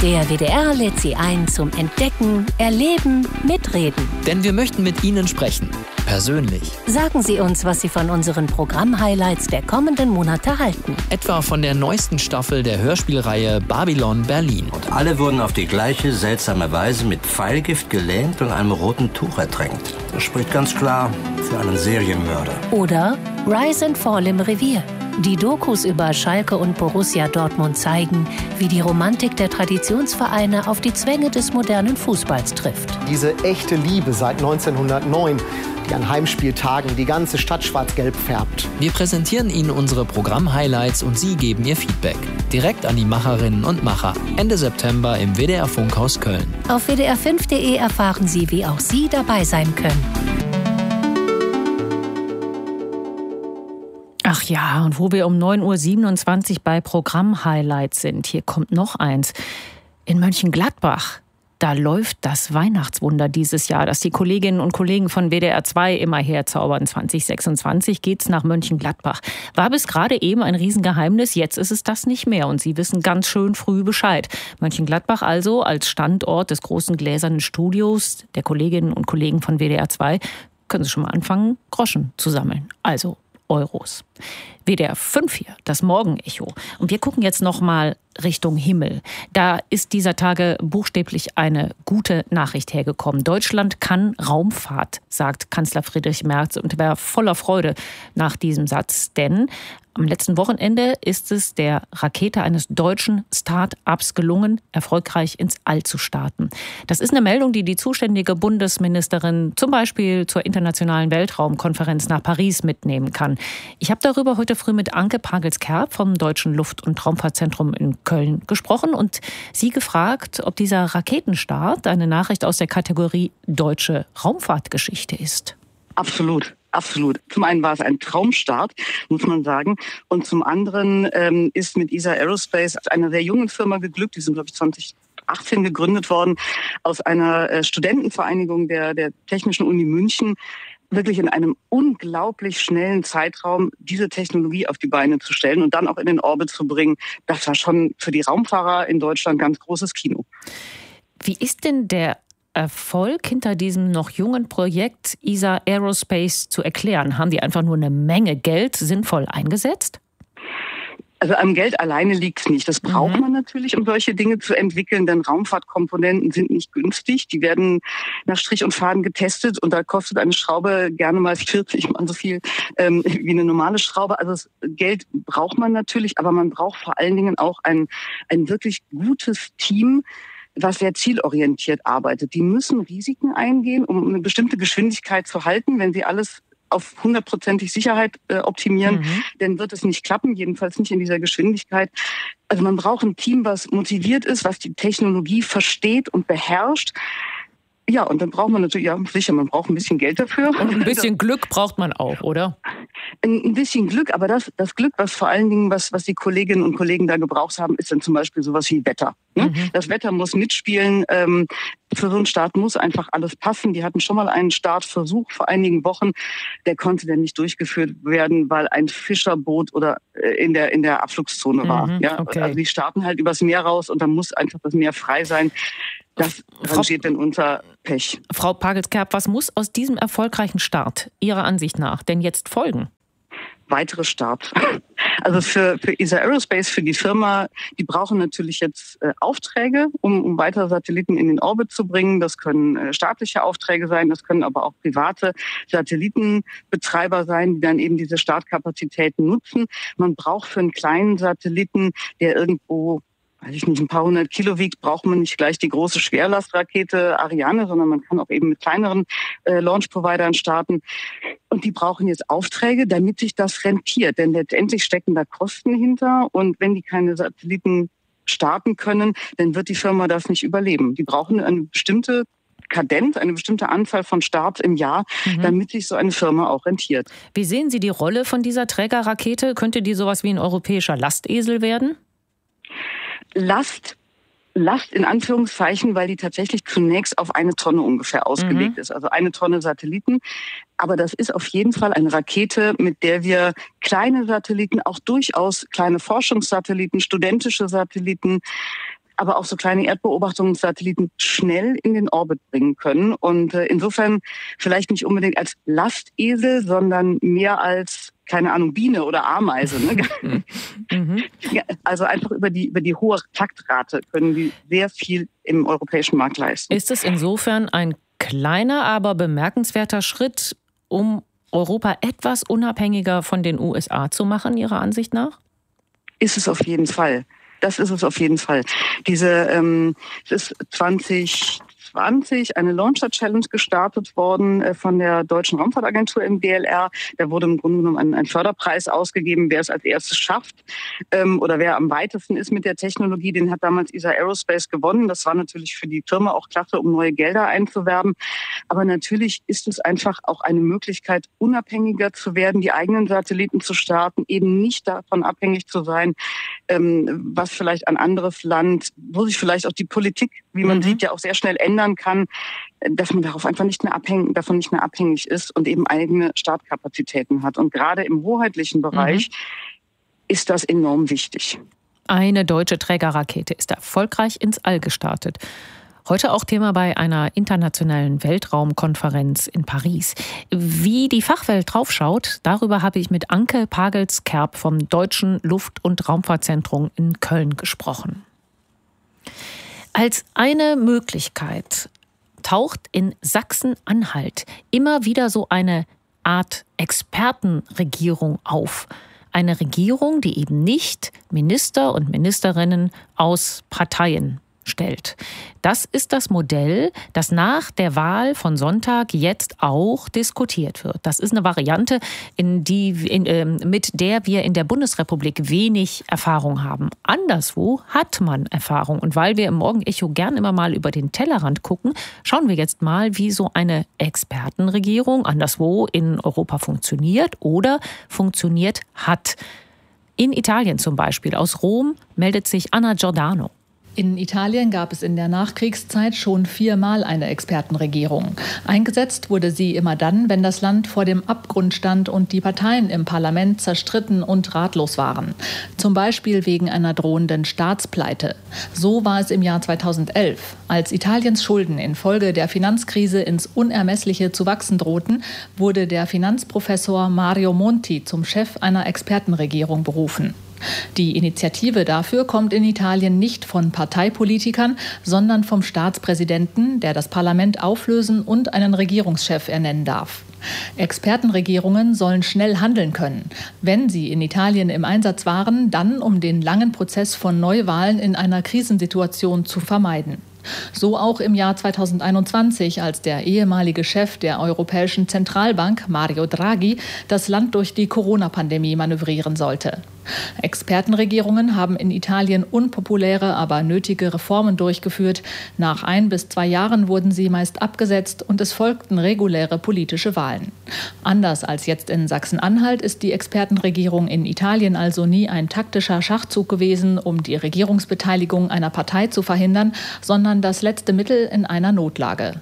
Der WDR lädt Sie ein zum Entdecken, Erleben, Mitreden. Denn wir möchten mit Ihnen sprechen. Persönlich. Sagen Sie uns, was Sie von unseren Programm-Highlights der kommenden Monate halten. Etwa von der neuesten Staffel der Hörspielreihe Babylon Berlin. Und alle wurden auf die gleiche seltsame Weise mit Pfeilgift gelähmt und einem roten Tuch ertränkt. Das spricht ganz klar für einen Serienmörder. Oder Rise and Fall im Revier. Die Dokus über Schalke und Borussia Dortmund zeigen, wie die Romantik der Traditionsvereine auf die Zwänge des modernen Fußballs trifft. Diese echte Liebe seit 1909, die an Heimspieltagen die ganze Stadt schwarz-gelb färbt. Wir präsentieren Ihnen unsere Programm-Highlights und Sie geben Ihr Feedback. Direkt an die Macherinnen und Macher. Ende September im WDR Funkhaus Köln. Auf wdr5.de erfahren Sie, wie auch Sie dabei sein können. Ach ja, und wo wir um 9.27 Uhr bei Programm-Highlights sind, hier kommt noch eins. In Mönchengladbach, da läuft das Weihnachtswunder dieses Jahr, das die Kolleginnen und Kollegen von WDR 2 immer herzaubern. 2026 geht's nach Mönchengladbach. War bis gerade eben ein Riesengeheimnis, jetzt ist es das nicht mehr und Sie wissen ganz schön früh Bescheid. Mönchengladbach also als Standort des großen gläsernen Studios der Kolleginnen und Kollegen von WDR 2 können Sie schon mal anfangen, Groschen zu sammeln. Also Euros. WDR 5 hier, das Morgenecho. Und wir gucken jetzt noch mal Richtung Himmel. Da ist dieser Tage buchstäblich eine gute Nachricht hergekommen. Deutschland kann Raumfahrt, sagt Kanzler Friedrich Merz und war voller Freude nach diesem Satz. Denn am letzten Wochenende ist es der Rakete eines deutschen Start-ups gelungen, erfolgreich ins All zu starten. Das ist eine Meldung, die die zuständige Bundesministerin zum Beispiel zur Internationalen Weltraumkonferenz nach Paris mitnehmen kann. Ich habe darüber heute früh mit Anke Pagels-Kerb vom Deutschen Luft- und Raumfahrtzentrum in Köln gesprochen und sie gefragt, ob dieser Raketenstart eine Nachricht aus der Kategorie deutsche Raumfahrtgeschichte ist. Absolut. Absolut. Zum einen war es ein Traumstart, muss man sagen. Und zum anderen ist mit ESA Aerospace einer sehr jungen Firma geglückt. Die sind, glaube ich, 2018 gegründet worden, aus einer Studentenvereinigung der Technischen Uni München, wirklich in einem unglaublich schnellen Zeitraum diese Technologie auf die Beine zu stellen und dann auch in den Orbit zu bringen. Das war schon für die Raumfahrer in Deutschland ganz großes Kino. Wie ist denn der Erfolg hinter diesem noch jungen Projekt ESA Aerospace zu erklären? Haben die einfach nur eine Menge Geld sinnvoll eingesetzt? Also am Geld alleine liegt es nicht. Das braucht man natürlich, um solche Dinge zu entwickeln, denn Raumfahrtkomponenten sind nicht günstig. Die werden nach Strich und Faden getestet und da kostet eine Schraube gerne mal 40 Mal so viel wie eine normale Schraube. Also das Geld braucht man natürlich, aber man braucht vor allen Dingen auch ein wirklich gutes Team, was sehr zielorientiert arbeitet. Die müssen Risiken eingehen, um eine bestimmte Geschwindigkeit zu halten. Wenn sie alles auf 100%ig Sicherheit optimieren, dann wird es nicht klappen, jedenfalls nicht in dieser Geschwindigkeit. Also man braucht ein Team, was motiviert ist, was die Technologie versteht und beherrscht. Ja, und dann braucht man natürlich, ja sicher, man braucht ein bisschen Geld dafür. Und ein bisschen Glück braucht man auch, oder? Ein bisschen Glück, aber das Glück, was vor allen Dingen, was die Kolleginnen und Kollegen da gebraucht haben, ist dann zum Beispiel sowas wie Wetter. Ne? Das Wetter muss mitspielen. Für so einen Start muss einfach alles passen. Die hatten schon mal einen Startversuch vor einigen Wochen. Der konnte dann nicht durchgeführt werden, weil ein Fischerboot oder in der Abflugszone war. Ja? Okay. Also die starten halt übers Meer raus und dann muss einfach das Meer frei sein. Das rangiert dann unter Pech. Frau Pagels-Kerb, was muss aus diesem erfolgreichen Start Ihrer Ansicht nach denn jetzt folgen? Weitere Starts. Also für ESA Aerospace, für die Firma, die brauchen natürlich jetzt Aufträge, um weitere Satelliten in den Orbit zu bringen. Das können staatliche Aufträge sein, das können aber auch private Satellitenbetreiber sein, die dann eben diese Startkapazitäten nutzen. Man braucht für einen kleinen Satelliten, der irgendwo, weiß ich nicht, ein paar hundert Kilo wiegt, braucht man nicht gleich die große Schwerlastrakete Ariane, sondern man kann auch eben mit kleineren Launch-Providern starten. Und die brauchen jetzt Aufträge, damit sich das rentiert. Denn letztendlich stecken da Kosten hinter. Und wenn die keine Satelliten starten können, dann wird die Firma das nicht überleben. Die brauchen eine bestimmte Kadenz, eine bestimmte Anzahl von Starts im Jahr, damit sich so eine Firma auch rentiert. Wie sehen Sie die Rolle von dieser Trägerrakete? Könnte die sowas wie ein europäischer Lastesel werden? Last in Anführungszeichen, weil die tatsächlich zunächst auf 1 Tonne ungefähr ausgelegt ist. Also 1 Tonne Satelliten. Aber das ist auf jeden Fall eine Rakete, mit der wir kleine Satelliten, auch durchaus kleine Forschungssatelliten, studentische Satelliten, aber auch so kleine Erdbeobachtungssatelliten schnell in den Orbit bringen können. Und insofern vielleicht nicht unbedingt als Lastesel, sondern mehr als, keine Ahnung, Biene oder Ameise. Ne? Ja, also einfach über die hohe Taktrate können die sehr viel im europäischen Markt leisten. Ist es insofern ein kleiner, aber bemerkenswerter Schritt, um Europa etwas unabhängiger von den USA zu machen, Ihrer Ansicht nach? Ist es auf jeden Fall. Das ist es auf jeden Fall. Es ist 2020 eine Launcher Challenge gestartet worden von der Deutschen Raumfahrtagentur im DLR. Da wurde im Grunde genommen ein Förderpreis ausgegeben, wer es als erstes schafft oder wer am weitesten ist mit der Technologie. Den hat damals ESA Aerospace gewonnen. Das war natürlich für die Firma auch klasse, um neue Gelder einzuwerben. Aber natürlich ist es einfach auch eine Möglichkeit, unabhängiger zu werden, die eigenen Satelliten zu starten, eben nicht davon abhängig zu sein, was vielleicht ein anderes Land, wo sich vielleicht auch die Politik, wie man sieht, ja auch sehr schnell ändern kann, dass man darauf einfach davon nicht mehr abhängig ist und eben eigene Startkapazitäten hat. Und gerade im hoheitlichen Bereich ist das enorm wichtig. Eine deutsche Trägerrakete ist erfolgreich ins All gestartet. Heute auch Thema bei einer internationalen Weltraumkonferenz in Paris. Wie die Fachwelt draufschaut, darüber habe ich mit Anke Pagels-Kerb vom Deutschen Luft- und Raumfahrtzentrum in Köln gesprochen. Als eine Möglichkeit taucht in Sachsen-Anhalt immer wieder so eine Art Expertenregierung auf. Eine Regierung, die eben nicht Minister und Ministerinnen aus Parteien stellt. Das ist das Modell, das nach der Wahl von Sonntag jetzt auch diskutiert wird. Das ist eine Variante, mit der wir in der Bundesrepublik wenig Erfahrung haben. Anderswo hat man Erfahrung. Und weil wir im Morgenecho gern immer mal über den Tellerrand gucken, schauen wir jetzt mal, wie so eine Expertenregierung anderswo in Europa funktioniert oder funktioniert hat. In Italien zum Beispiel, aus Rom, meldet sich Anna Giordano. In Italien gab es in der Nachkriegszeit schon 4-mal eine Expertenregierung. Eingesetzt wurde sie immer dann, wenn das Land vor dem Abgrund stand und die Parteien im Parlament zerstritten und ratlos waren. Zum Beispiel wegen einer drohenden Staatspleite. So war es im Jahr 2011. Als Italiens Schulden infolge der Finanzkrise ins Unermessliche zu wachsen drohten, wurde der Finanzprofessor Mario Monti zum Chef einer Expertenregierung berufen. Die Initiative dafür kommt in Italien nicht von Parteipolitikern, sondern vom Staatspräsidenten, der das Parlament auflösen und einen Regierungschef ernennen darf. Expertenregierungen sollen schnell handeln können. Wenn sie in Italien im Einsatz waren, dann um den langen Prozess von Neuwahlen in einer Krisensituation zu vermeiden. So auch im Jahr 2021, als der ehemalige Chef der Europäischen Zentralbank, Mario Draghi, das Land durch die Corona-Pandemie manövrieren sollte. Expertenregierungen haben in Italien unpopuläre, aber nötige Reformen durchgeführt. Nach 1 bis 2 Jahren wurden sie meist abgesetzt und es folgten reguläre politische Wahlen. Anders als jetzt in Sachsen-Anhalt ist die Expertenregierung in Italien also nie ein taktischer Schachzug gewesen, um die Regierungsbeteiligung einer Partei zu verhindern, sondern das letzte Mittel in einer Notlage.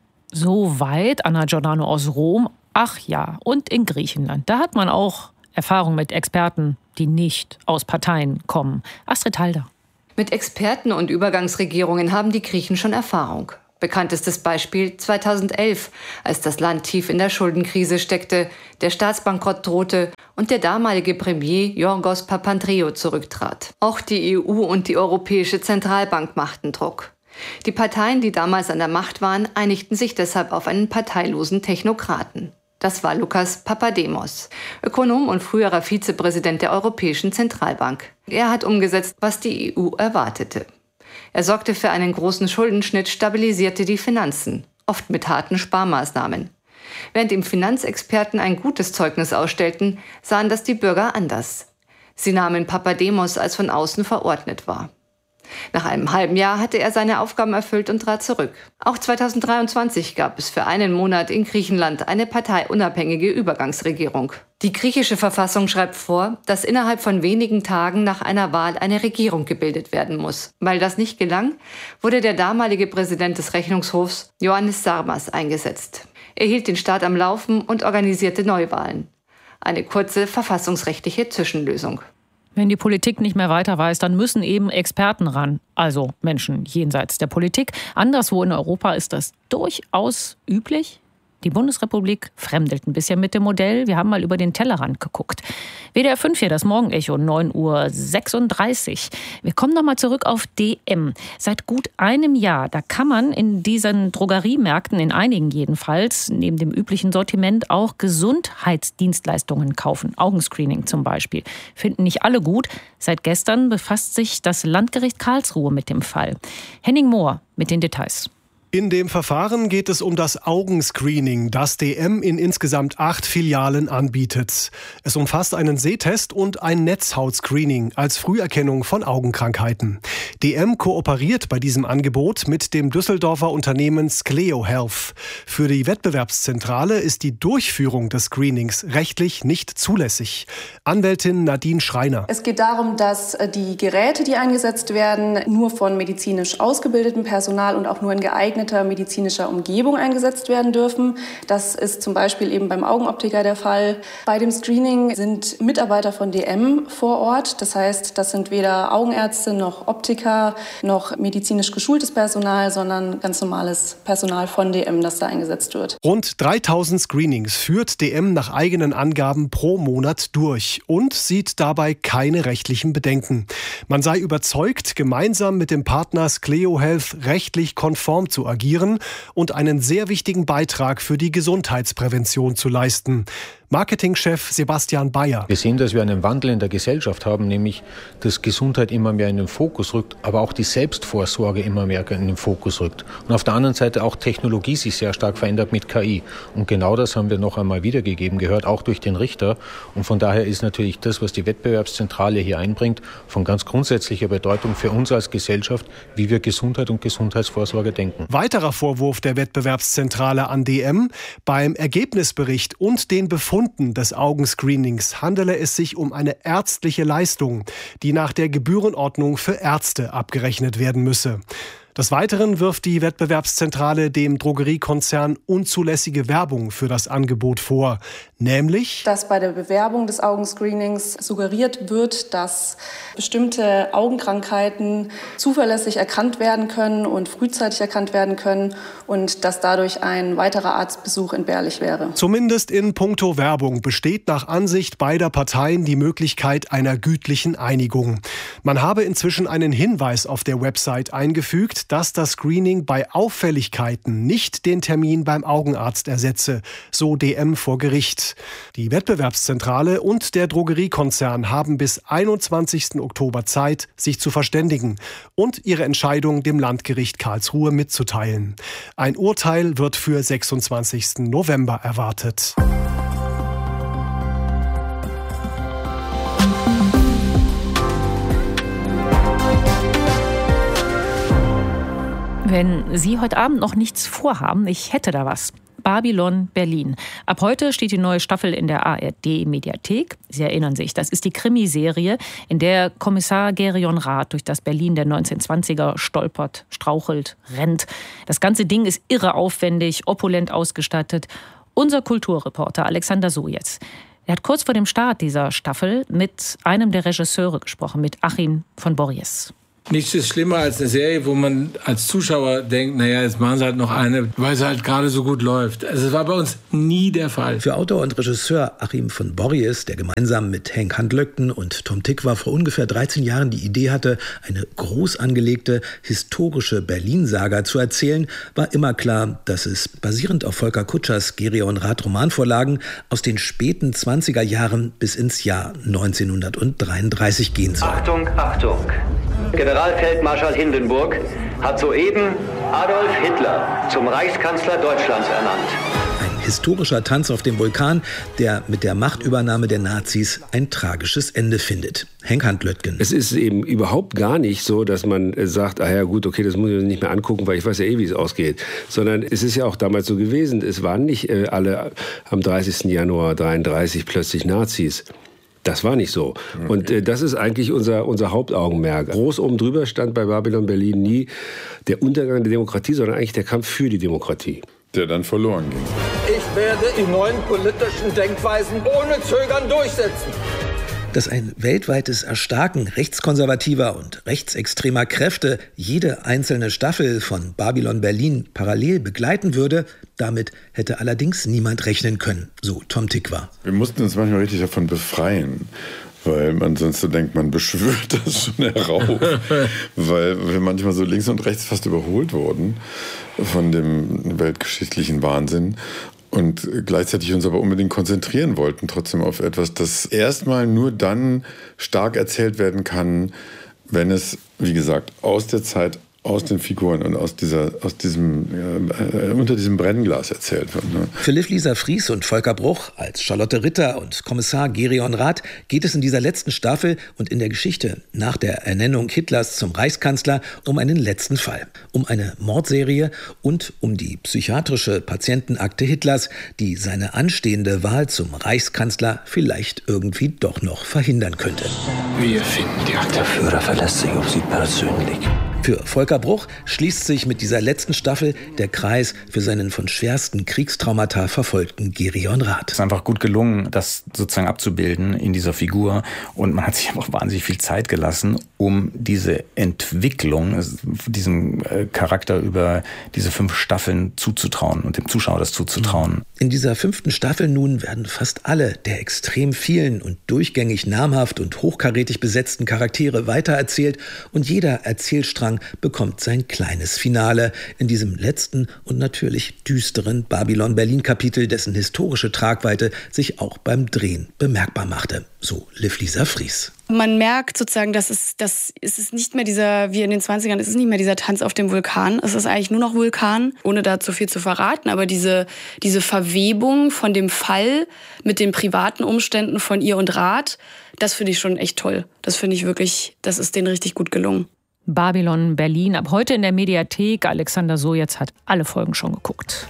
Soweit Anna Giordano aus Rom. Ach ja, und in Griechenland. Da hat man auch Erfahrung mit Experten, die nicht aus Parteien kommen. Astrid Halder. Mit Experten und Übergangsregierungen haben die Griechen schon Erfahrung. Bekanntestes Beispiel 2011, als das Land tief in der Schuldenkrise steckte, der Staatsbankrott drohte und der damalige Premier Yorgos Papandreou zurücktrat. Auch die EU und die Europäische Zentralbank machten Druck. Die Parteien, die damals an der Macht waren, einigten sich deshalb auf einen parteilosen Technokraten. Das war Lukas Papademos, Ökonom und früherer Vizepräsident der Europäischen Zentralbank. Er hat umgesetzt, was die EU erwartete. Er sorgte für einen großen Schuldenschnitt, stabilisierte die Finanzen, oft mit harten Sparmaßnahmen. Während ihm Finanzexperten ein gutes Zeugnis ausstellten, sahen das die Bürger anders. Sie nahmen Papademos als von außen verordnet wahr. Nach einem halben Jahr hatte er seine Aufgaben erfüllt und trat zurück. Auch 2023 gab es für einen Monat in Griechenland eine parteiunabhängige Übergangsregierung. Die griechische Verfassung schreibt vor, dass innerhalb von wenigen Tagen nach einer Wahl eine Regierung gebildet werden muss. Weil das nicht gelang, wurde der damalige Präsident des Rechnungshofs, Ioannis Sarmas, eingesetzt. Er hielt den Staat am Laufen und organisierte Neuwahlen. Eine kurze verfassungsrechtliche Zwischenlösung. Wenn die Politik nicht mehr weiter weiß, dann müssen eben Experten ran. Also Menschen jenseits der Politik. Anderswo in Europa ist das durchaus üblich. Die Bundesrepublik fremdelt ein bisschen mit dem Modell. Wir haben mal über den Tellerrand geguckt. WDR 5 hier, das Morgenecho, 9:36 Uhr. Wir kommen noch mal zurück auf DM. Seit gut einem Jahr, da kann man in diesen Drogeriemärkten, in einigen jedenfalls, neben dem üblichen Sortiment auch Gesundheitsdienstleistungen kaufen. Augenscreening zum Beispiel. Finden nicht alle gut. Seit gestern befasst sich das Landgericht Karlsruhe mit dem Fall. Henning Mohr mit den Details. In dem Verfahren geht es um das Augenscreening, das DM in insgesamt 8 Filialen anbietet. Es umfasst einen Sehtest und ein Netzhautscreening als Früherkennung von Augenkrankheiten. DM kooperiert bei diesem Angebot mit dem Düsseldorfer Unternehmen Scleo Health. Für die Wettbewerbszentrale ist die Durchführung des Screenings rechtlich nicht zulässig. Anwältin Nadine Schreiner. Es geht darum, dass die Geräte, die eingesetzt werden, nur von medizinisch ausgebildetem Personal und auch nur in geeigneter medizinischer Umgebung eingesetzt werden dürfen. Das ist zum Beispiel eben beim Augenoptiker der Fall. Bei dem Screening sind Mitarbeiter von DM vor Ort. Das heißt, das sind weder Augenärzte noch Optiker noch medizinisch geschultes Personal, sondern ganz normales Personal von DM, das da eingesetzt wird. Rund 3000 Screenings führt DM nach eigenen Angaben pro Monat durch und sieht dabei keine rechtlichen Bedenken. Man sei überzeugt, gemeinsam mit dem Partner Scleo Health rechtlich konform zu agieren und einen sehr wichtigen Beitrag für die Gesundheitsprävention zu leisten. Marketingchef Sebastian Bayer. Wir sehen, dass wir einen Wandel in der Gesellschaft haben, nämlich dass Gesundheit immer mehr in den Fokus rückt, aber auch die Selbstvorsorge immer mehr in den Fokus rückt. Und auf der anderen Seite auch Technologie sich sehr stark verändert mit KI. Und genau das haben wir noch einmal wiedergegeben, gehört auch durch den Richter. Und von daher ist natürlich das, was die Wettbewerbszentrale hier einbringt, von ganz grundsätzlicher Bedeutung für uns als Gesellschaft, wie wir Gesundheit und Gesundheitsvorsorge denken. Weiterer Vorwurf der Wettbewerbszentrale an DM: Beim Ergebnisbericht und den Befunden des Augenscreenings handele es sich um eine ärztliche Leistung, die nach der Gebührenordnung für Ärzte abgerechnet werden müsse. Des Weiteren wirft die Wettbewerbszentrale dem Drogeriekonzern unzulässige Werbung für das Angebot vor, nämlich, dass bei der Bewerbung des Augenscreenings suggeriert wird, dass bestimmte Augenkrankheiten zuverlässig erkannt werden können und frühzeitig erkannt werden können und dass dadurch ein weiterer Arztbesuch entbehrlich wäre. Zumindest in puncto Werbung besteht nach Ansicht beider Parteien die Möglichkeit einer gütlichen Einigung. Man habe inzwischen einen Hinweis auf der Website eingefügt, dass das Screening bei Auffälligkeiten nicht den Termin beim Augenarzt ersetze, so DM vor Gericht. Die Wettbewerbszentrale und der Drogeriekonzern haben bis 21. Oktober Zeit, sich zu verständigen und ihre Entscheidung dem Landgericht Karlsruhe mitzuteilen. Ein Urteil wird für 26. November erwartet. Wenn Sie heute Abend noch nichts vorhaben, ich hätte da was. Babylon Berlin. Ab heute steht die neue Staffel in der ARD-Mediathek. Sie erinnern sich, das ist die Krimiserie, in der Kommissar Gerion Rath durch das Berlin der 1920er stolpert, strauchelt, rennt. Das ganze Ding ist irre aufwendig, opulent ausgestattet. Unser Kulturreporter Alexander Sojec, er hat kurz vor dem Start dieser Staffel mit einem der Regisseure gesprochen, mit Achim von Borries. Nichts ist schlimmer als eine Serie, wo man als Zuschauer denkt, naja, jetzt machen sie halt noch eine, weil sie halt gerade so gut läuft. Also es war bei uns nie der Fall. Für Autor und Regisseur Achim von Borries, der gemeinsam mit Henk Handlöckten und Tom Tykwer vor ungefähr 13 Jahren die Idee hatte, eine groß angelegte historische Berlin-Saga zu erzählen, war immer klar, dass es basierend auf Volker Kutschers Gerion Rath Romanvorlagen aus den späten 20er Jahren bis ins Jahr 1933 gehen soll. Achtung, Achtung! Generalfeldmarschall Hindenburg hat soeben Adolf Hitler zum Reichskanzler Deutschlands ernannt. Ein historischer Tanz auf dem Vulkan, der mit der Machtübernahme der Nazis ein tragisches Ende findet. Henk Handlöckten. Es ist eben überhaupt gar nicht so, dass man sagt, ah ja gut, okay, das muss ich nicht mehr angucken, weil ich weiß ja eh, wie es ausgeht. Sondern es ist ja auch damals so gewesen, es waren nicht alle am 30. Januar 1933 plötzlich Nazis. Das war nicht so. Okay. Und das ist eigentlich unser Hauptaugenmerk. Groß oben drüber stand bei Babylon Berlin nie der Untergang der Demokratie, sondern eigentlich der Kampf für die Demokratie. Der dann verloren ging. Ich werde die neuen politischen Denkweisen ohne Zögern durchsetzen. Dass ein weltweites Erstarken rechtskonservativer und rechtsextremer Kräfte jede einzelne Staffel von Babylon Berlin parallel begleiten würde, damit hätte allerdings niemand rechnen können, so Tom Tykwer. Wir mussten uns manchmal richtig davon befreien, weil man sonst so denkt, man beschwört das schon herauf, weil wir manchmal so links und rechts fast überholt wurden von dem weltgeschichtlichen Wahnsinn. Und gleichzeitig uns aber unbedingt konzentrieren wollten, trotzdem auf etwas, das erstmal nur dann stark erzählt werden kann, wenn es, wie gesagt, aus der Zeit, aus den Figuren und unter diesem Brennglas erzählt wird. Ne? Für Liv-Lisa Fries und Volker Bruch als Charlotte Ritter und Kommissar Gereon Rath geht es in dieser letzten Staffel und in der Geschichte nach der Ernennung Hitlers zum Reichskanzler um einen letzten Fall, um eine Mordserie und um die psychiatrische Patientenakte Hitlers, die seine anstehende Wahl zum Reichskanzler vielleicht irgendwie doch noch verhindern könnte. Wir finden die Akte. Der Führer verlässt sich auf Sie persönlich. Für Volker Bruch schließt sich mit dieser letzten Staffel der Kreis für seinen von schwersten Kriegstraumata verfolgten Gereon Rath. Es ist einfach gut gelungen, das sozusagen abzubilden in dieser Figur. Und man hat sich einfach wahnsinnig viel Zeit gelassen, um diese Entwicklung, diesem Charakter über diese 5 Staffeln zuzutrauen und dem Zuschauer das zuzutrauen. In dieser 5. Staffel nun werden fast alle der extrem vielen und durchgängig namhaft und hochkarätig besetzten Charaktere weitererzählt und jeder Erzählstrang bekommt sein kleines Finale in diesem letzten und natürlich düsteren Babylon Berlin Kapitel, dessen historische Tragweite sich auch beim Drehen bemerkbar machte. So Liv-Lisa Fries. Man merkt sozusagen, dass es ist nicht mehr dieser, wie in den 20ern, es ist nicht mehr dieser Tanz auf dem Vulkan. Es ist eigentlich nur noch Vulkan, ohne da zu viel zu verraten. Aber diese Verwebung von dem Fall mit den privaten Umständen von ihr und Rath, das finde ich schon echt toll. Das finde ich wirklich, das ist denen richtig gut gelungen. Babylon Berlin, ab heute in der Mediathek. Alexander Sojec hat alle Folgen schon geguckt.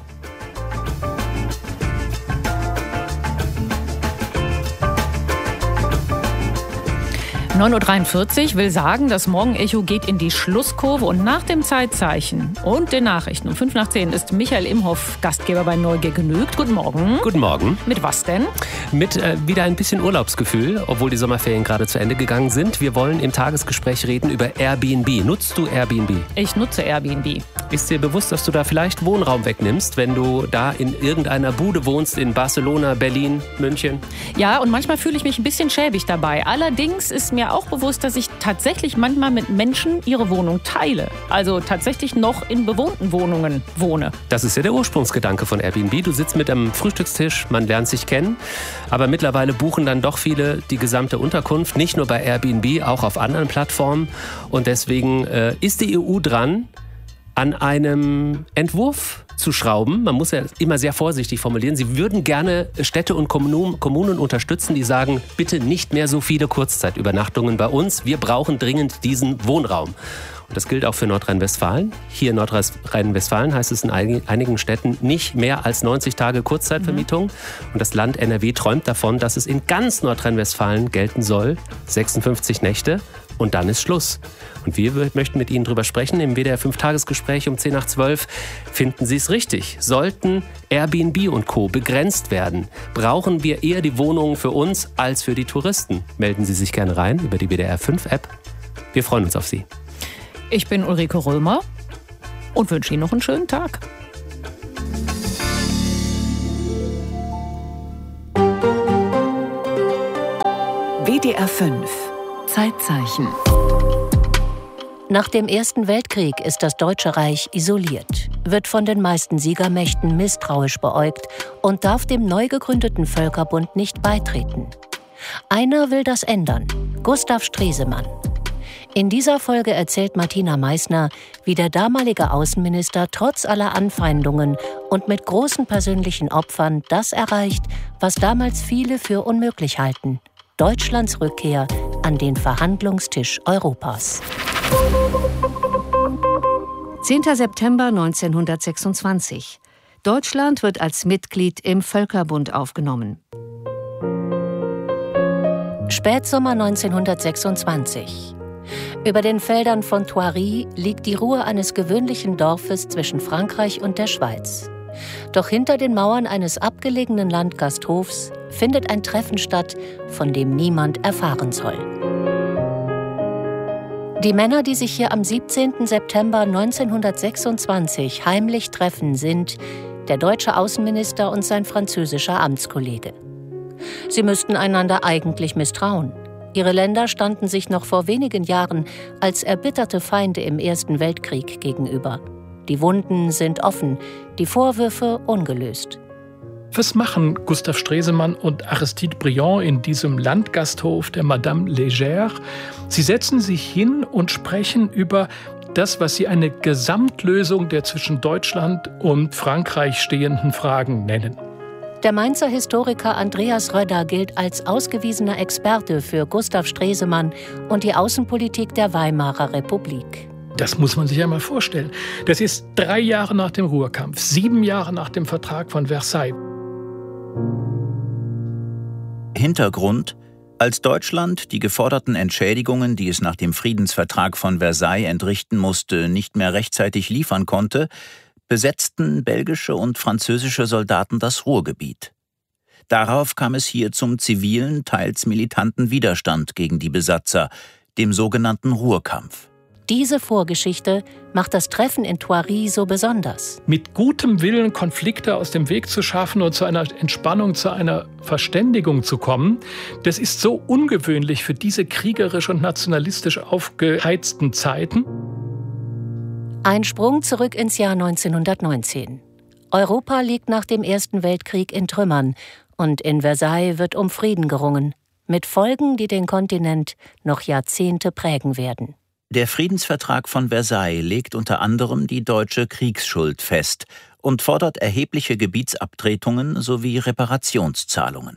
9.43 Uhr will sagen, das Morgenecho geht in die Schlusskurve und nach dem Zeitzeichen und den Nachrichten um 5:10 ist Michael Imhoff Gastgeber bei Neugier genügt. Guten Morgen. Guten Morgen. Mit was denn? Mit wieder ein bisschen Urlaubsgefühl, obwohl die Sommerferien gerade zu Ende gegangen sind. Wir wollen im Tagesgespräch reden über Airbnb. Nutzt du Airbnb? Ich nutze Airbnb. Ist dir bewusst, dass du da vielleicht Wohnraum wegnimmst, wenn du da in irgendeiner Bude wohnst, in Barcelona, Berlin, München? Ja, und manchmal fühle ich mich ein bisschen schäbig dabei. Allerdings ist mir auch bewusst, dass ich tatsächlich manchmal mit Menschen ihre Wohnung teile. Also tatsächlich noch in bewohnten Wohnungen wohne. Das ist ja der Ursprungsgedanke von Airbnb. Du sitzt mit am Frühstückstisch, man lernt sich kennen. Aber mittlerweile buchen dann doch viele die gesamte Unterkunft. Nicht nur bei Airbnb, auch auf anderen Plattformen. Und deswegen ist die EU dran, an einem Entwurf zu schrauben. Man muss ja immer sehr vorsichtig formulieren. Sie würden gerne Städte und Kommunen unterstützen, die sagen, bitte nicht mehr so viele Kurzzeitübernachtungen bei uns. Wir brauchen dringend diesen Wohnraum. Und das gilt auch für Nordrhein-Westfalen. Hier in Nordrhein-Westfalen heißt es in einigen Städten nicht mehr als 90 Tage Kurzzeitvermietung. Und das Land NRW träumt davon, dass es in ganz Nordrhein-Westfalen gelten soll. 56 Nächte und dann ist Schluss. Und wir möchten mit Ihnen darüber sprechen. Im WDR 5-Tagesgespräch um 10 nach 12. Finden Sie es richtig? Sollten Airbnb und Co. begrenzt werden? Brauchen wir eher die Wohnungen für uns als für die Touristen? Melden Sie sich gerne rein über die WDR 5-App. Wir freuen uns auf Sie. Ich bin Ulrike Römer und wünsche Ihnen noch einen schönen Tag. WDR 5 Zeitzeichen. Nach dem Ersten Weltkrieg ist das Deutsche Reich isoliert, wird von den meisten Siegermächten misstrauisch beäugt und darf dem neu gegründeten Völkerbund nicht beitreten. Einer will das ändern: Gustav Stresemann. In dieser Folge erzählt Martina Meissner, wie der damalige Außenminister trotz aller Anfeindungen und mit großen persönlichen Opfern das erreicht, was damals viele für unmöglich halten: Deutschlands Rückkehr an den Verhandlungstisch Europas. 10. September 1926. Deutschland wird als Mitglied im Völkerbund aufgenommen. Spätsommer 1926. Über den Feldern von Thoiry liegt die Ruhe eines gewöhnlichen Dorfes zwischen Frankreich und der Schweiz. Doch hinter den Mauern eines abgelegenen Landgasthofs findet ein Treffen statt, von dem niemand erfahren soll. Die Männer, die sich hier am 17. September 1926 heimlich treffen, sind der deutsche Außenminister und sein französischer Amtskollege. Sie müssten einander eigentlich misstrauen. Ihre Länder standen sich noch vor wenigen Jahren als erbitterte Feinde im Ersten Weltkrieg gegenüber. Die Wunden sind offen, die Vorwürfe ungelöst. Was machen Gustav Stresemann und Aristide Briand in diesem Landgasthof der Madame Légère? Sie setzen sich hin und sprechen über das, was sie eine Gesamtlösung der zwischen Deutschland und Frankreich stehenden Fragen nennen. Der Mainzer Historiker Andreas Röder gilt als ausgewiesener Experte für Gustav Stresemann und die Außenpolitik der Weimarer Republik. Das muss man sich ja mal vorstellen. Das ist 3 Jahre nach dem Ruhrkampf, 7 Jahre nach dem Vertrag von Versailles. Hintergrund: Als Deutschland die geforderten Entschädigungen, die es nach dem Friedensvertrag von Versailles entrichten musste, nicht mehr rechtzeitig liefern konnte, besetzten belgische und französische Soldaten das Ruhrgebiet. Darauf kam es hier zum zivilen, teils militanten Widerstand gegen die Besatzer, dem sogenannten Ruhrkampf. Diese Vorgeschichte macht das Treffen in Thoiry so besonders. Mit gutem Willen, Konflikte aus dem Weg zu schaffen und zu einer Entspannung, zu einer Verständigung zu kommen, das ist so ungewöhnlich für diese kriegerisch und nationalistisch aufgeheizten Zeiten. Ein Sprung zurück ins Jahr 1919. Europa liegt nach dem Ersten Weltkrieg in Trümmern und in Versailles wird um Frieden gerungen, mit Folgen, die den Kontinent noch Jahrzehnte prägen werden. Der Friedensvertrag von Versailles legt unter anderem die deutsche Kriegsschuld fest und fordert erhebliche Gebietsabtretungen sowie Reparationszahlungen.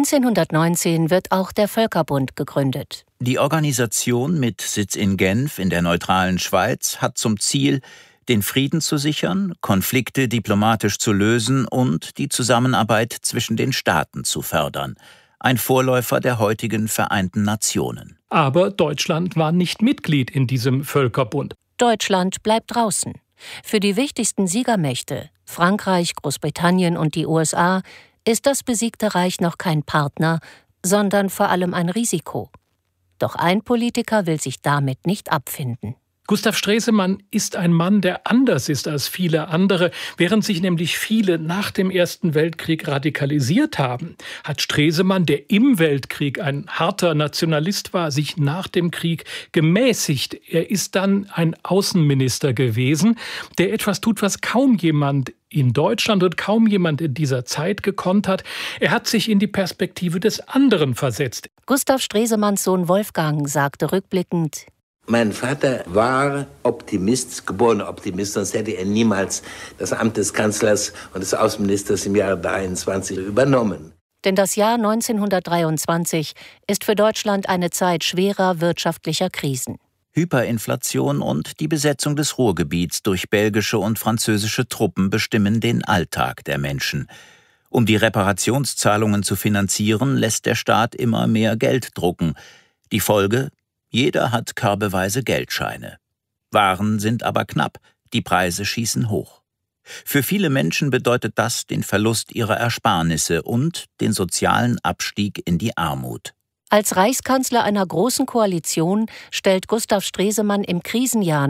1919 wird auch der Völkerbund gegründet. Die Organisation mit Sitz in Genf in der neutralen Schweiz hat zum Ziel, den Frieden zu sichern, Konflikte diplomatisch zu lösen und die Zusammenarbeit zwischen den Staaten zu fördern. Ein Vorläufer der heutigen Vereinten Nationen. Aber Deutschland war nicht Mitglied in diesem Völkerbund. Deutschland bleibt draußen. Für die wichtigsten Siegermächte, Frankreich, Großbritannien und die USA, ist das besiegte Reich noch kein Partner, sondern vor allem ein Risiko. Doch ein Politiker will sich damit nicht abfinden. Gustav Stresemann ist ein Mann, der anders ist als viele andere. Während sich nämlich viele nach dem Ersten Weltkrieg radikalisiert haben, hat Stresemann, der im Weltkrieg ein harter Nationalist war, sich nach dem Krieg gemäßigt. Er ist dann ein Außenminister gewesen, der etwas tut, was kaum jemand in Deutschland und kaum jemand in dieser Zeit gekonnt hat. Er hat sich in die Perspektive des anderen versetzt. Gustav Stresemanns Sohn Wolfgang sagte rückblickend: Mein Vater war Optimist, geborener Optimist, sonst hätte er niemals das Amt des Kanzlers und des Außenministers im Jahre 1923 übernommen. Denn das Jahr 1923 ist für Deutschland eine Zeit schwerer wirtschaftlicher Krisen. Hyperinflation und die Besetzung des Ruhrgebiets durch belgische und französische Truppen bestimmen den Alltag der Menschen. Um die Reparationszahlungen zu finanzieren, lässt der Staat immer mehr Geld drucken. Die Folge: Jeder hat körbeweise Geldscheine. Waren sind aber knapp, die Preise schießen hoch. Für viele Menschen bedeutet das den Verlust ihrer Ersparnisse und den sozialen Abstieg in die Armut. Als Reichskanzler einer großen Koalition stellt Gustav Stresemann im Krisenjahr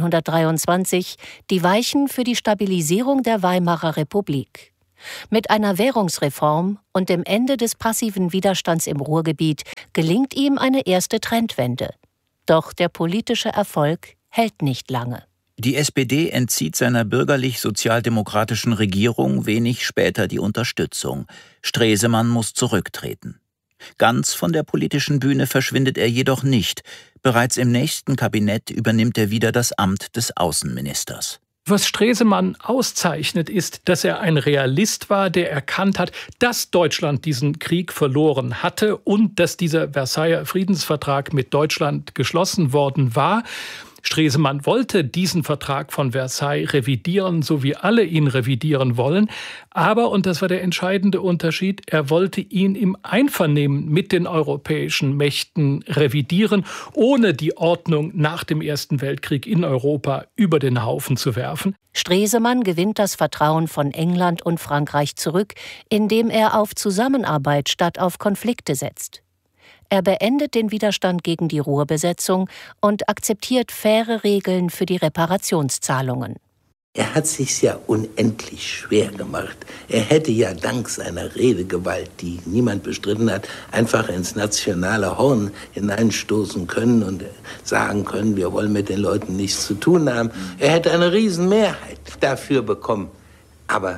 1923 die Weichen für die Stabilisierung der Weimarer Republik. Mit einer Währungsreform und dem Ende des passiven Widerstands im Ruhrgebiet gelingt ihm eine erste Trendwende. Doch der politische Erfolg hält nicht lange. Die SPD entzieht seiner bürgerlich-sozialdemokratischen Regierung wenig später die Unterstützung. Stresemann muss zurücktreten. Ganz von der politischen Bühne verschwindet er jedoch nicht. Bereits im nächsten Kabinett übernimmt er wieder das Amt des Außenministers. Was Stresemann auszeichnet, ist, dass er ein Realist war, der erkannt hat, dass Deutschland diesen Krieg verloren hatte und dass dieser Versailler Friedensvertrag mit Deutschland geschlossen worden war. Stresemann wollte diesen Vertrag von Versailles revidieren, so wie alle ihn revidieren wollen. Aber, und das war der entscheidende Unterschied, er wollte ihn im Einvernehmen mit den europäischen Mächten revidieren, ohne die Ordnung nach dem Ersten Weltkrieg in Europa über den Haufen zu werfen. Stresemann gewinnt das Vertrauen von England und Frankreich zurück, indem er auf Zusammenarbeit statt auf Konflikte setzt. Er beendet den Widerstand gegen die Ruhrbesetzung und akzeptiert faire Regeln für die Reparationszahlungen. Er hat sich's ja unendlich schwer gemacht. Er hätte ja dank seiner Redegewalt, die niemand bestritten hat, einfach ins nationale Horn hineinstoßen können und sagen können, wir wollen mit den Leuten nichts zu tun haben. Er hätte eine Riesenmehrheit dafür bekommen. Aber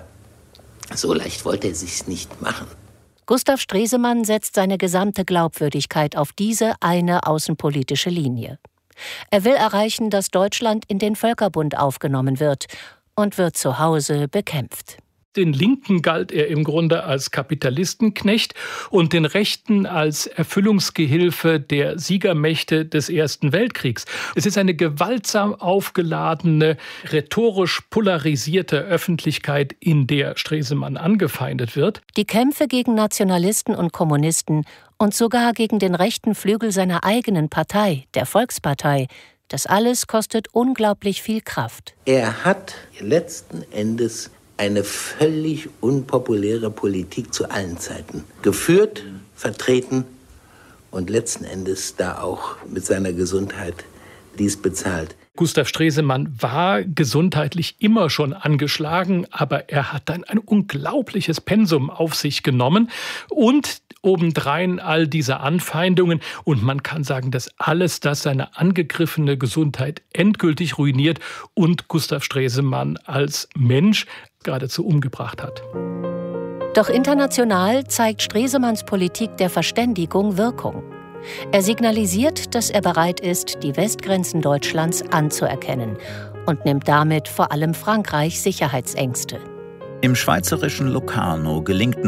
so leicht wollte er sich's nicht machen. Gustav Stresemann setzt seine gesamte Glaubwürdigkeit auf diese eine außenpolitische Linie. Er will erreichen, dass Deutschland in den Völkerbund aufgenommen wird und wird zu Hause bekämpft. Den Linken galt er im Grunde als Kapitalistenknecht und den Rechten als Erfüllungsgehilfe der Siegermächte des Ersten Weltkriegs. Es ist eine gewaltsam aufgeladene, rhetorisch polarisierte Öffentlichkeit, in der Stresemann angefeindet wird. Die Kämpfe gegen Nationalisten und Kommunisten und sogar gegen den rechten Flügel seiner eigenen Partei, der Volkspartei, das alles kostet unglaublich viel Kraft. Er hat letzten Endes eine völlig unpopuläre Politik zu allen Zeiten geführt, vertreten und letzten Endes da auch mit seiner Gesundheit dies bezahlt. Gustav Stresemann war gesundheitlich immer schon angeschlagen, aber er hat dann ein unglaubliches Pensum auf sich genommen und obendrein all diese Anfeindungen. Und man kann sagen, dass alles das seine angegriffene Gesundheit endgültig ruiniert und Gustav Stresemann als Mensch geradezu umgebracht hat. Doch international zeigt Stresemanns Politik der Verständigung Wirkung. Er signalisiert, dass er bereit ist, die Westgrenzen Deutschlands anzuerkennen und nimmt damit vor allem Frankreich Sicherheitsängste. Im schweizerischen Locarno gelingt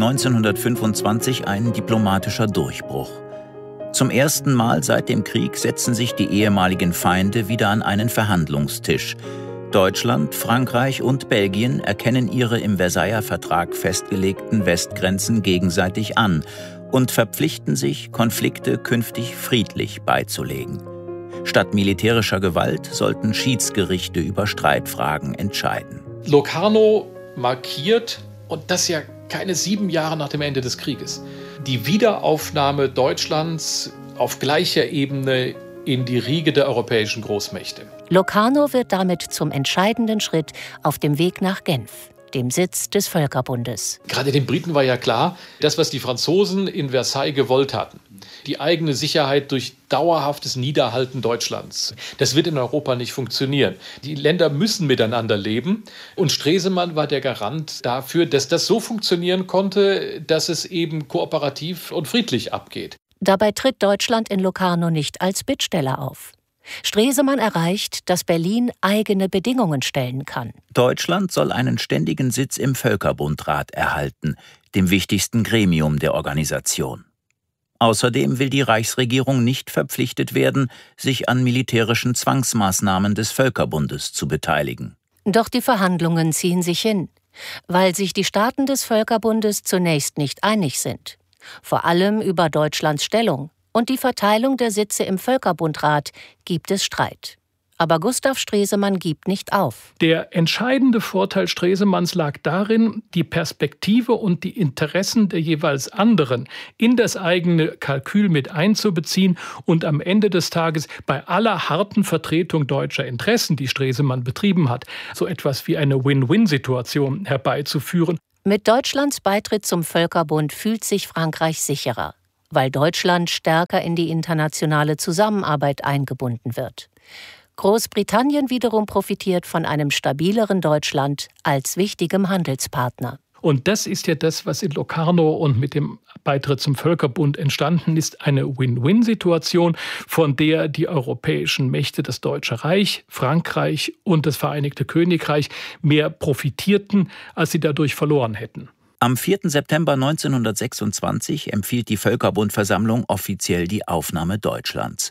1925 ein diplomatischer Durchbruch. Zum ersten Mal seit dem Krieg setzen sich die ehemaligen Feinde wieder an einen Verhandlungstisch. Deutschland, Frankreich und Belgien erkennen ihre im Versailler Vertrag festgelegten Westgrenzen gegenseitig an und verpflichten sich, Konflikte künftig friedlich beizulegen. Statt militärischer Gewalt sollten Schiedsgerichte über Streitfragen entscheiden. Locarno markiert, und das ja keine 7 Jahre nach dem Ende des Krieges, die Wiederaufnahme Deutschlands auf gleicher Ebene in die Riege der europäischen Großmächte. Locarno wird damit zum entscheidenden Schritt auf dem Weg nach Genf, dem Sitz des Völkerbundes. Gerade den Briten war ja klar, das, was die Franzosen in Versailles gewollt hatten, die eigene Sicherheit durch dauerhaftes Niederhalten Deutschlands, das wird in Europa nicht funktionieren. Die Länder müssen miteinander leben und Stresemann war der Garant dafür, dass das so funktionieren konnte, dass es eben kooperativ und friedlich abgeht. Dabei tritt Deutschland in Locarno nicht als Bittsteller auf. Stresemann erreicht, dass Berlin eigene Bedingungen stellen kann. Deutschland soll einen ständigen Sitz im Völkerbundrat erhalten, dem wichtigsten Gremium der Organisation. Außerdem will die Reichsregierung nicht verpflichtet werden, sich an militärischen Zwangsmaßnahmen des Völkerbundes zu beteiligen. Doch die Verhandlungen ziehen sich hin, weil sich die Staaten des Völkerbundes zunächst nicht einig sind. Vor allem über Deutschlands Stellung und die Verteilung der Sitze im Völkerbundrat gibt es Streit. Aber Gustav Stresemann gibt nicht auf. Der entscheidende Vorteil Stresemanns lag darin, die Perspektive und die Interessen der jeweils anderen in das eigene Kalkül mit einzubeziehen und am Ende des Tages bei aller harten Vertretung deutscher Interessen, die Stresemann betrieben hat, so etwas wie eine Win-Win-Situation herbeizuführen. Mit Deutschlands Beitritt zum Völkerbund fühlt sich Frankreich sicherer, weil Deutschland stärker in die internationale Zusammenarbeit eingebunden wird. Großbritannien wiederum profitiert von einem stabileren Deutschland als wichtigem Handelspartner. Und das ist ja das, was in Locarno und mit dem Beitritt zum Völkerbund entstanden ist, eine Win-Win-Situation, von der die europäischen Mächte, das Deutsche Reich, Frankreich und das Vereinigte Königreich mehr profitierten, als sie dadurch verloren hätten. Am 4. September 1926 empfiehlt die Völkerbundversammlung offiziell die Aufnahme Deutschlands.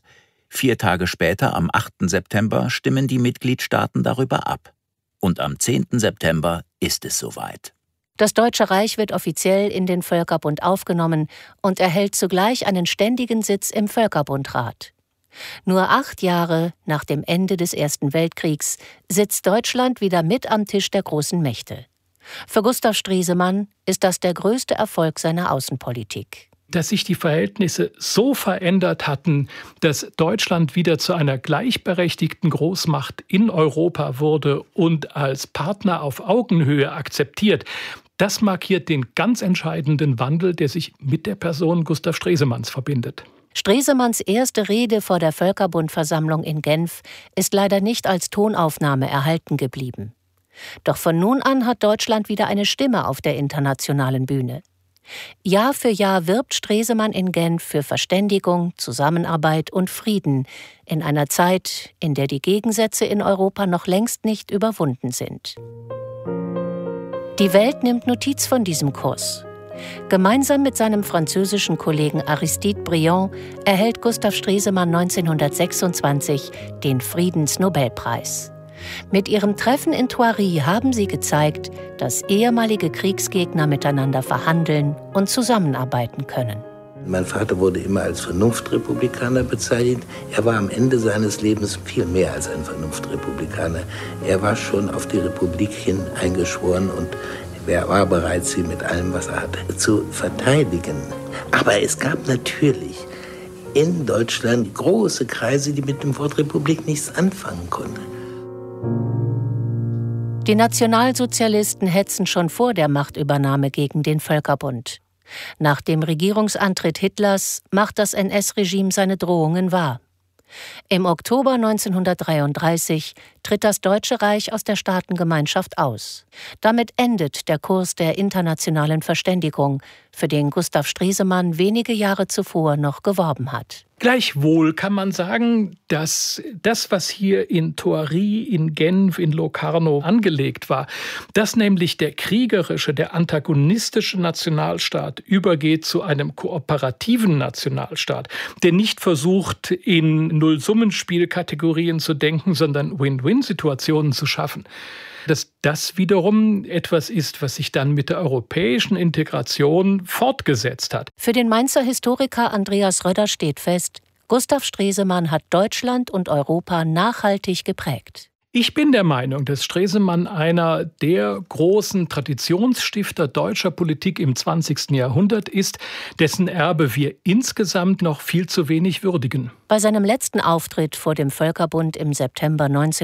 4 Tage später, am 8. September, stimmen die Mitgliedstaaten darüber ab. Und am 10. September ist es soweit. Das Deutsche Reich wird offiziell in den Völkerbund aufgenommen und erhält zugleich einen ständigen Sitz im Völkerbundrat. Nur 8 Jahre nach dem Ende des Ersten Weltkriegs sitzt Deutschland wieder mit am Tisch der großen Mächte. Für Gustav Stresemann ist das der größte Erfolg seiner Außenpolitik. Dass sich die Verhältnisse so verändert hatten, dass Deutschland wieder zu einer gleichberechtigten Großmacht in Europa wurde und als Partner auf Augenhöhe akzeptiert, das markiert den ganz entscheidenden Wandel, der sich mit der Person Gustav Stresemanns verbindet. Stresemanns erste Rede vor der Völkerbundversammlung in Genf ist leider nicht als Tonaufnahme erhalten geblieben. Doch von nun an hat Deutschland wieder eine Stimme auf der internationalen Bühne. Jahr für Jahr wirbt Stresemann in Genf für Verständigung, Zusammenarbeit und Frieden in einer Zeit, in der die Gegensätze in Europa noch längst nicht überwunden sind. Die Welt nimmt Notiz von diesem Kurs. Gemeinsam mit seinem französischen Kollegen Aristide Briand erhält Gustav Stresemann 1926 den Friedensnobelpreis. Mit ihrem Treffen in Thoiry haben sie gezeigt, dass ehemalige Kriegsgegner miteinander verhandeln und zusammenarbeiten können. Mein Vater wurde immer als Vernunftrepublikaner bezeichnet. Er war am Ende seines Lebens viel mehr als ein Vernunftrepublikaner. Er war schon auf die Republik hin eingeschworen und er war bereit, sie mit allem, was er hatte, zu verteidigen. Aber es gab natürlich in Deutschland große Kreise, die mit dem Wort Republik nichts anfangen konnten. Die Nationalsozialisten hetzen schon vor der Machtübernahme gegen den Völkerbund. Nach dem Regierungsantritt Hitlers macht das NS-Regime seine Drohungen wahr. Im Oktober 1933 tritt das Deutsche Reich aus der Staatengemeinschaft aus. Damit endet der Kurs der internationalen Verständigung, für den Gustav Stresemann wenige Jahre zuvor noch geworben hat. Gleichwohl kann man sagen, dass das, was hier in Thoiry, in Genf, in Locarno angelegt war, dass nämlich der kriegerische, der antagonistische Nationalstaat übergeht zu einem kooperativen Nationalstaat, der nicht versucht, in Nullsummenspielkategorien zu denken, sondern Win-Win-Situationen zu schaffen. Dass das wiederum etwas ist, was sich dann mit der europäischen Integration fortgesetzt hat. Für den Mainzer Historiker Andreas Röder steht fest, Gustav Stresemann hat Deutschland und Europa nachhaltig geprägt. Ich bin der Meinung, dass Stresemann einer der großen Traditionsstifter deutscher Politik im 20. Jahrhundert ist, dessen Erbe wir insgesamt noch viel zu wenig würdigen. Bei seinem letzten Auftritt vor dem Völkerbund im September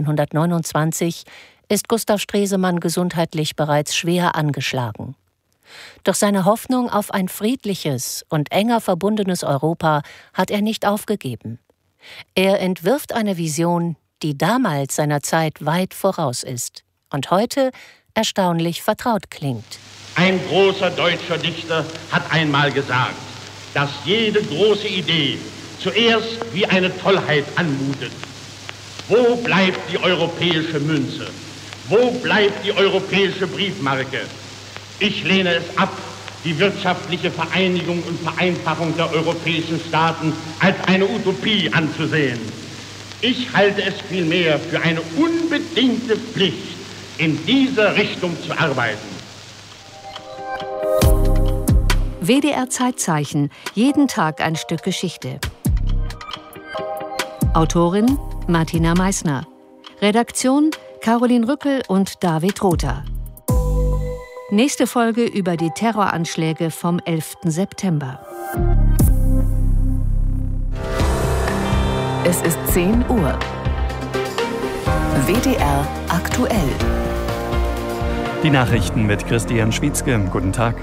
1929 ist Gustav Stresemann gesundheitlich bereits schwer angeschlagen. Doch seine Hoffnung auf ein friedliches und enger verbundenes Europa hat er nicht aufgegeben. Er entwirft eine Vision, die damals seiner Zeit weit voraus ist und heute erstaunlich vertraut klingt. Ein großer deutscher Dichter hat einmal gesagt, dass jede große Idee zuerst wie eine Tollheit anmutet. Wo bleibt die europäische Münze? Wo bleibt die europäische Briefmarke? Ich lehne es ab, die wirtschaftliche Vereinigung und Vereinfachung der europäischen Staaten als eine Utopie anzusehen. Ich halte es vielmehr für eine unbedingte Pflicht, in dieser Richtung zu arbeiten. WDR Zeitzeichen, jeden Tag ein Stück Geschichte. Autorin Martina Meissner. Redaktion Caroline Rückel und David Rother. Nächste Folge über die Terroranschläge vom 11. September. Es ist 10 Uhr. WDR aktuell. Die Nachrichten mit Christian Schwietzke. Guten Tag.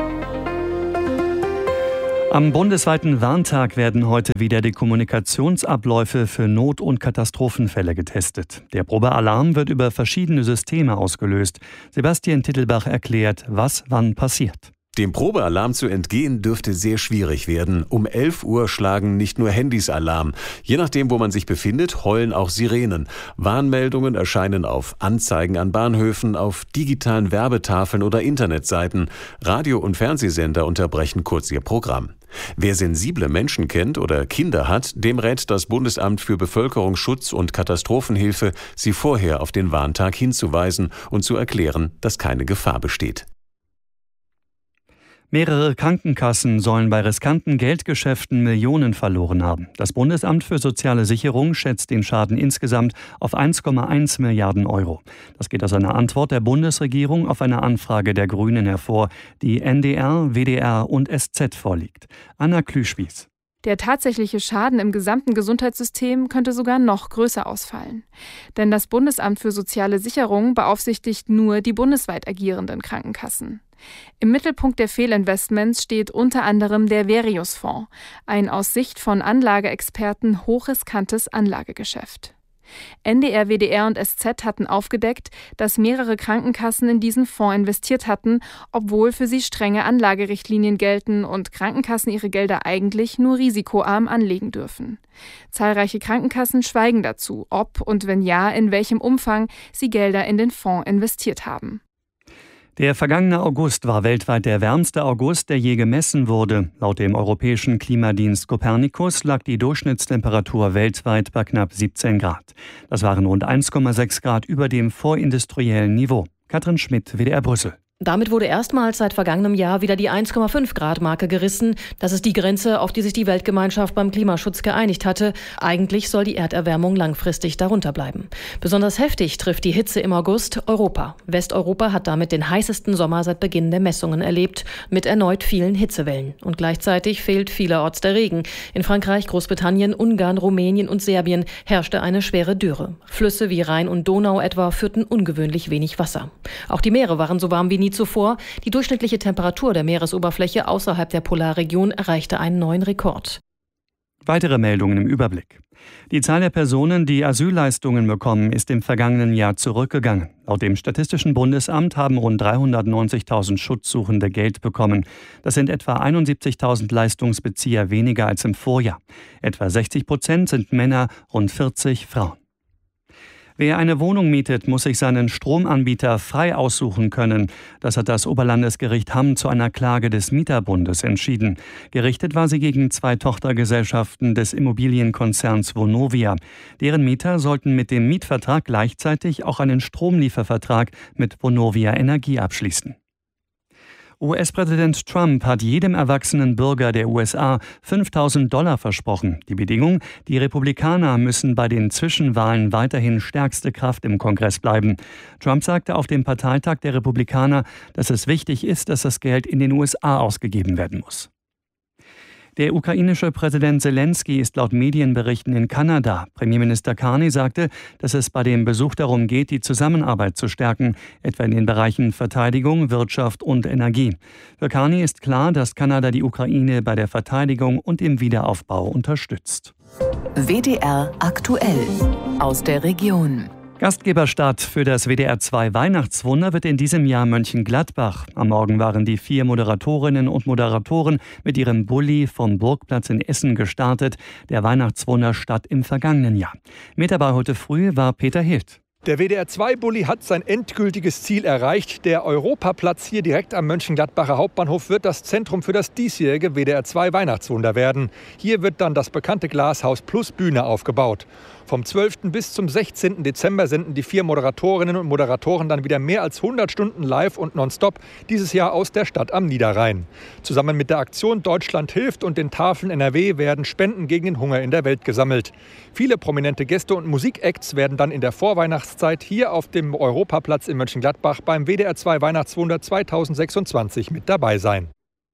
Am bundesweiten Warntag werden heute wieder die Kommunikationsabläufe für Not- und Katastrophenfälle getestet. Der Probealarm wird über verschiedene Systeme ausgelöst. Sebastian Tittelbach erklärt, was wann passiert. Dem Probealarm zu entgehen dürfte sehr schwierig werden. Um 11 Uhr schlagen nicht nur Handys Alarm. Je nachdem, wo man sich befindet, heulen auch Sirenen. Warnmeldungen erscheinen auf Anzeigen an Bahnhöfen, auf digitalen Werbetafeln oder Internetseiten. Radio- und Fernsehsender unterbrechen kurz ihr Programm. Wer sensible Menschen kennt oder Kinder hat, dem rät das Bundesamt für Bevölkerungsschutz und Katastrophenhilfe, sie vorher auf den Warntag hinzuweisen und zu erklären, dass keine Gefahr besteht. Mehrere Krankenkassen sollen bei riskanten Geldgeschäften Millionen verloren haben. Das Bundesamt für Soziale Sicherung schätzt den Schaden insgesamt auf 1,1 Milliarden Euro. Das geht aus einer Antwort der Bundesregierung auf eine Anfrage der Grünen hervor, die NDR, WDR und SZ vorliegt. Anna Klüschwies. Der tatsächliche Schaden im gesamten Gesundheitssystem könnte sogar noch größer ausfallen. Denn das Bundesamt für Soziale Sicherung beaufsichtigt nur die bundesweit agierenden Krankenkassen. Im Mittelpunkt der Fehlinvestments steht unter anderem der Verius-Fonds, ein aus Sicht von Anlageexperten hochriskantes Anlagegeschäft. NDR, WDR und SZ hatten aufgedeckt, dass mehrere Krankenkassen in diesen Fonds investiert hatten, obwohl für sie strenge Anlagerichtlinien gelten und Krankenkassen ihre Gelder eigentlich nur risikoarm anlegen dürfen. Zahlreiche Krankenkassen schweigen dazu, ob und wenn ja, in welchem Umfang sie Gelder in den Fonds investiert haben. Der vergangene August war weltweit der wärmste August, der je gemessen wurde. Laut dem europäischen Klimadienst Copernicus lag die Durchschnittstemperatur weltweit bei knapp 17 Grad. Das waren rund 1,6 Grad über dem vorindustriellen Niveau. Katrin Schmidt, WDR Brüssel. Damit wurde erstmals seit vergangenem Jahr wieder die 1,5 Grad Marke gerissen. Das ist die Grenze, auf die sich die Weltgemeinschaft beim Klimaschutz geeinigt hatte. Eigentlich soll die Erderwärmung langfristig darunter bleiben. Besonders heftig trifft die Hitze im August Europa. Westeuropa hat damit den heißesten Sommer seit Beginn der Messungen erlebt, mit erneut vielen Hitzewellen. Und gleichzeitig fehlt vielerorts der Regen. In Frankreich, Großbritannien, Ungarn, Rumänien und Serbien herrschte eine schwere Dürre. Flüsse wie Rhein und Donau etwa führten ungewöhnlich wenig Wasser. Auch die Meere waren so warm wie nie zuvor. Die durchschnittliche Temperatur der Meeresoberfläche außerhalb der Polarregion erreichte einen neuen Rekord. Weitere Meldungen im Überblick. Die Zahl der Personen, die Asylleistungen bekommen, ist im vergangenen Jahr zurückgegangen. Laut dem Statistischen Bundesamt haben rund 390.000 Schutzsuchende Geld bekommen. Das sind etwa 71.000 Leistungsbezieher weniger als im Vorjahr. Etwa 60% sind Männer, rund 40 Frauen. Wer eine Wohnung mietet, muss sich seinen Stromanbieter frei aussuchen können. Das hat das Oberlandesgericht Hamm zu einer Klage des Mieterbundes entschieden. Gerichtet war sie gegen 2 Tochtergesellschaften des Immobilienkonzerns Vonovia. Deren Mieter sollten mit dem Mietvertrag gleichzeitig auch einen Stromliefervertrag mit Vonovia Energie abschließen. US-Präsident Trump hat jedem erwachsenen Bürger der USA $5.000 versprochen. Die Bedingung: die Republikaner müssen bei den Zwischenwahlen weiterhin stärkste Kraft im Kongress bleiben. Trump sagte auf dem Parteitag der Republikaner, dass es wichtig ist, dass das Geld in den USA ausgegeben werden muss. Der ukrainische Präsident Zelensky ist laut Medienberichten in Kanada. Premierminister Carney sagte, dass es bei dem Besuch darum geht, die Zusammenarbeit zu stärken, etwa in den Bereichen Verteidigung, Wirtschaft und Energie. Für Carney ist klar, dass Kanada die Ukraine bei der Verteidigung und im Wiederaufbau unterstützt. WDR aktuell aus der Region. Gastgeberstadt für das WDR 2 Weihnachtswunder wird in diesem Jahr Mönchengladbach. Am Morgen waren die 4 Moderatorinnen und Moderatoren mit ihrem Bulli vom Burgplatz in Essen gestartet, der Weihnachtswunderstadt im vergangenen Jahr. Mit dabei heute früh war Peter Hild. Der WDR-2-Bulli hat sein endgültiges Ziel erreicht. Der Europaplatz hier direkt am Mönchengladbacher Hauptbahnhof wird das Zentrum für das diesjährige WDR-2-Weihnachtswunder werden. Hier wird dann das bekannte Glashaus plus Bühne aufgebaut. Vom 12. bis zum 16. Dezember senden die 4 Moderatorinnen und Moderatoren dann wieder mehr als 100 Stunden live und nonstop, dieses Jahr aus der Stadt am Niederrhein. Zusammen mit der Aktion Deutschland hilft und den Tafeln NRW werden Spenden gegen den Hunger in der Welt gesammelt. Viele prominente Gäste und Musikacts werden dann in der Vorweihnachtszeit hier auf dem Europaplatz in Mönchengladbach beim WDR 2 Weihnachtswunder 2026 mit dabei sein.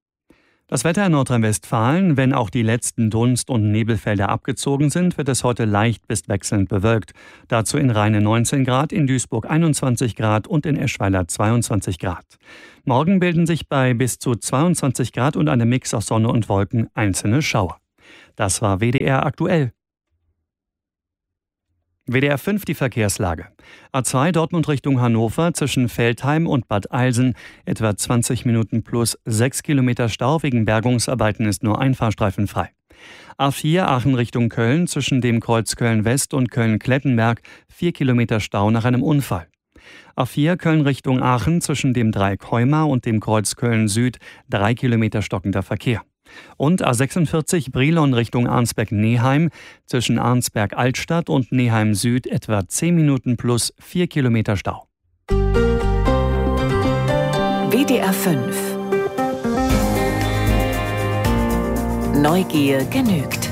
Das Wetter in Nordrhein-Westfalen: wenn auch die letzten Dunst- und Nebelfelder abgezogen sind, wird es heute leicht bis wechselnd bewölkt. Dazu in Rheine 19 Grad, in Duisburg 21 Grad und in Eschweiler 22 Grad. Morgen bilden sich bei bis zu 22 Grad und einem Mix aus Sonne und Wolken einzelne Schauer. Das war WDR aktuell. WDR 5 die Verkehrslage. A2 Dortmund Richtung Hannover zwischen Veltheim und Bad Eilsen etwa 20 Minuten plus 6 Kilometer Stau. Wegen Bergungsarbeiten ist nur ein Fahrstreifen frei. A4 Aachen Richtung Köln zwischen dem Kreuz Köln-West und Köln-Klettenberg 4 Kilometer Stau nach einem Unfall. A4 Köln Richtung Aachen zwischen dem Dreieck Heuma und dem Kreuz Köln-Süd 3 Kilometer stockender Verkehr. Und A46 Brilon Richtung Arnsberg-Neheim zwischen Arnsberg-Altstadt und Neheim-Süd etwa 10 Minuten plus 4 Kilometer Stau. WDR 5 Neugier genügt.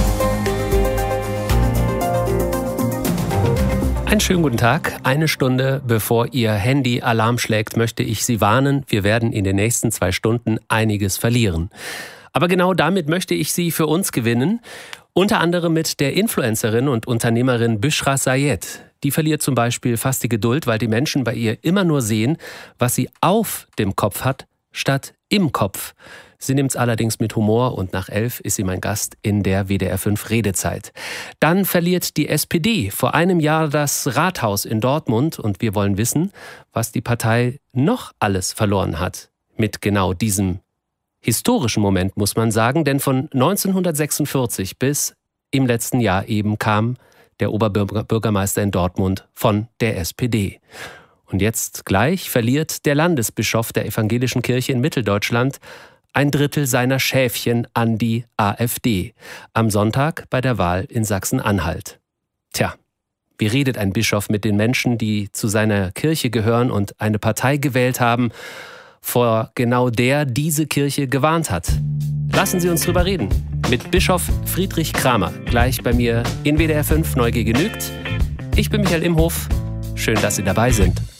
Einen schönen guten Tag. Eine Stunde bevor Ihr Handy Alarm schlägt, möchte ich Sie warnen, wir werden in den nächsten 2 Stunden einiges verlieren. Aber genau damit möchte ich Sie für uns gewinnen. Unter anderem mit der Influencerin und Unternehmerin Büşra Sayed. Die verliert zum Beispiel fast die Geduld, weil die Menschen bei ihr immer nur sehen, was sie auf dem Kopf hat, statt im Kopf. Sie nimmt es allerdings mit Humor und nach 11 ist sie mein Gast in der WDR 5 Redezeit. Dann verliert die SPD vor einem Jahr das Rathaus in Dortmund und wir wollen wissen, was die Partei noch alles verloren hat mit genau diesem historischen Moment, muss man sagen, denn von 1946 bis im letzten Jahr eben kam der Oberbürgermeister in Dortmund von der SPD. Und jetzt gleich verliert der Landesbischof der Evangelischen Kirche in Mitteldeutschland 1/3 seiner Schäfchen an die AfD. Am Sonntag bei der Wahl in Sachsen-Anhalt. Tja, wie redet ein Bischof mit den Menschen, die zu seiner Kirche gehören und eine Partei gewählt haben, vor genau der diese Kirche gewarnt hat? Lassen Sie uns drüber reden. Mit Bischof Friedrich Kramer. Gleich bei mir in WDR 5 Neugier genügt. Ich bin Michael Imhof. Schön, dass Sie dabei sind.